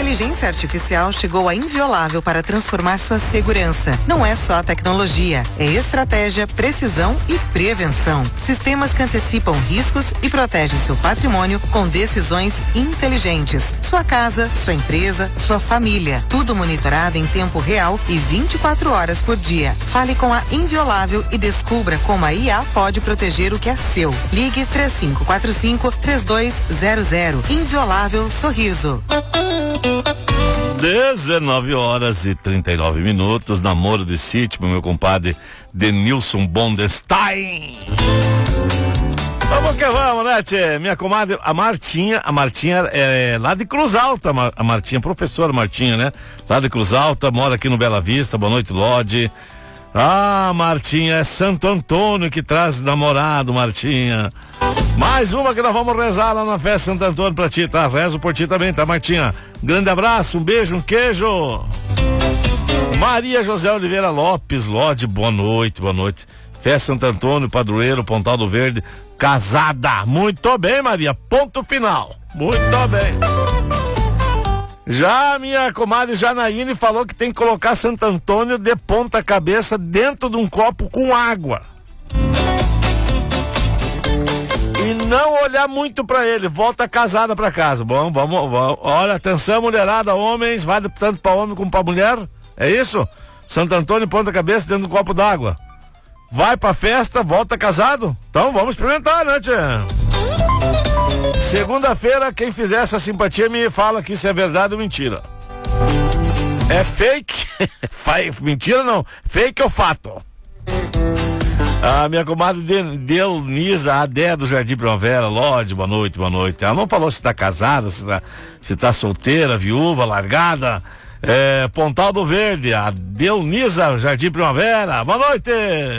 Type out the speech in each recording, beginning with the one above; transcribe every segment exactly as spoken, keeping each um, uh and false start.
inteligência artificial chegou a Inviolável para transformar sua segurança. Não é só tecnologia, é estratégia, precisão e prevenção. Sistemas que antecipam riscos e protegem seu patrimônio com decisões inteligentes. Sua casa, sua empresa, sua família. Tudo monitorado em tempo real e vinte e quatro horas por dia. Fale com a Inviolável e descubra como a I A pode proteger o que é seu. Ligue três cinco quatro cinco, três dois zero zero. Inviolável Sorriso. dezenove horas e trinta e nove minutos, namoro de sítio, meu compadre Denilson Bondestein. Vamos que vamos, né, tchê? Minha comadre, a Martinha, a Martinha é lá de Cruz Alta, a Martinha, professora Martinha, né? Lá de Cruz Alta, mora aqui no Bela Vista, boa noite, Lorde. Ah, Martinha, é Santo Antônio que traz namorado, Martinha. Mais uma que nós vamos rezar lá na festa Santo Antônio pra ti, tá? Rezo por ti também, tá, Martinha? Grande abraço, um beijo, um queijo. Maria José Oliveira Lopes, Lorde, boa noite, boa noite. Festa Santo Antônio, Padroeiro, Pontal do Verde, casada. Muito bem, Maria, ponto final. Muito bem. Já a minha comadre Janaíne falou que tem que colocar Santo Antônio de ponta cabeça dentro de um copo com água. E não olhar muito pra ele, volta casada pra casa. Bom, vamos, vamos. Olha, atenção, mulherada, homens, vale tanto pra homem como pra mulher. É isso? Santo Antônio, ponta cabeça dentro do copo d'água. Vai pra festa, volta casado? Então vamos experimentar, né, tia? Segunda-feira, quem fizer essa simpatia me fala que isso é verdade ou mentira. É fake? Mentira não, fake ou fato? A minha comadre Delnisa Adé do Jardim Primavera, Lorde, boa noite, boa noite. Ela não falou se tá casada, se tá, se tá solteira, viúva, largada. É, Pontal do Verde, a Delnisa Jardim Primavera, boa noite.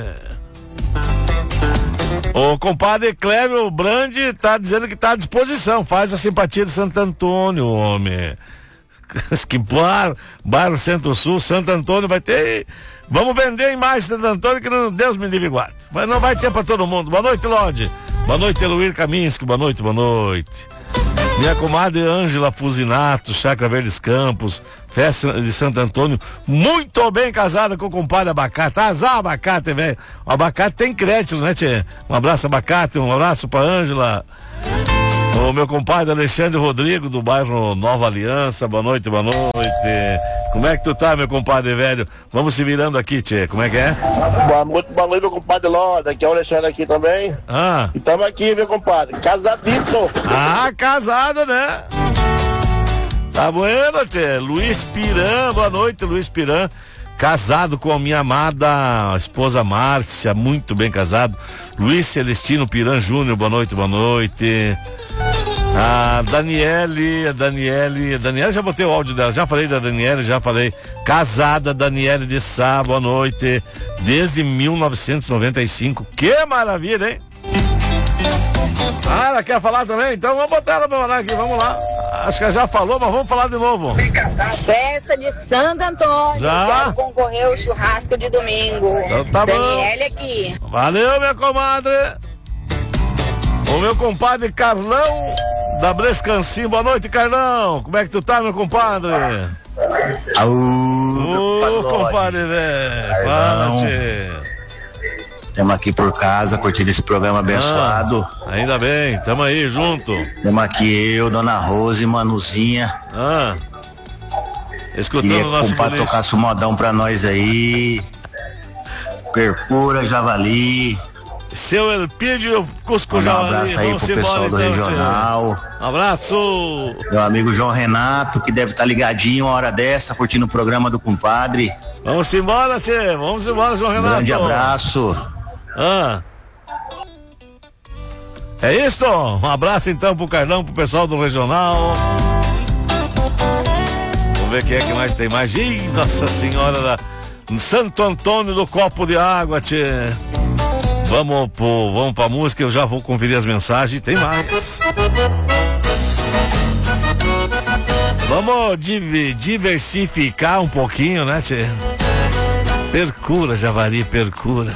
O compadre Clébio Brandi tá dizendo que tá à disposição, faz a simpatia de Santo Antônio, homem. Que bar, bairro Centro-Sul, Santo Antônio vai ter. Vamos vender em mais Santo Antônio que não, Deus me livre e guarde. Mas não vai ter pra todo mundo. Boa noite, Lorde. Boa noite, Eloir Kaminski. Boa noite, boa noite. Minha comadre Ângela Fusinato, Chácara Verdes Campos, festa de Santo Antônio, muito bem casada com o compadre Abacate. Azar, Abacate, velho. O Abacate tem crédito, né, tchê? Um abraço, Abacate, um abraço pra Ângela. O meu compadre Alexandre Rodrigo, do bairro Nova Aliança, boa noite, boa noite. Como é que tu tá, meu compadre velho? Vamos se virando aqui, tchê, como é que é? Boa noite, boa noite, meu compadre Lorde, aqui é o Alexandre aqui também. Ah. E tamo aqui, meu compadre, casadito. Ah, casado, né? Tá bueno, tchê. Luiz Piran, boa noite, Luiz Piran. Casado com a minha amada esposa Márcia, muito bem casado. Luiz Celestino Piran Júnior, boa noite, boa noite. A Daniele, a Daniele, a Daniele, já botei o áudio dela, já falei da Daniele, já falei. Casada, Daniele de Sá, boa noite. Desde mil novecentos e noventa e cinco, que maravilha, hein? Ah, ela quer falar também? Então vamos botar ela pra falar aqui, vamos lá. Acho que ela já falou, mas vamos falar de novo. Festa de Santo Antônio. Já? Quero concorrer ao churrasco de domingo. Então tá bom. Daniele aqui. Valeu, minha comadre. O meu compadre Carlão da Brescancim. Boa noite, Carlão. Como é que tu tá, meu compadre? Ô, compadre, velho. Fala, tchê. Estamos aqui por casa, curtindo esse programa abençoado. Ah, ainda bem, tamo aí junto. Estamos aqui eu, Dona Rose, Manuzinha. Ah, escutando o nosso compadre tocasse um modão pra nós aí. Percura, Javali. Seu Elpídio Cusco Javali. Um abraço aí pro pessoal embora, do então, regional. Um abraço. Meu amigo João Renato, que deve estar ligadinho uma hora dessa, curtindo o programa do compadre. Vamos embora, tchê. Vamos embora, João Renato. Grande abraço. Ah. É isso? Um abraço então pro Carlão, pro pessoal do regional. Vamos ver quem é que mais tem mais. Ih, Nossa Senhora da Santo Antônio do Copo de Água, tchê. Vamos pro, vamos pra música, eu já vou conferir as mensagens, tem mais. Vamos div- diversificar um pouquinho, né, tchê? Percura, Javari, percura.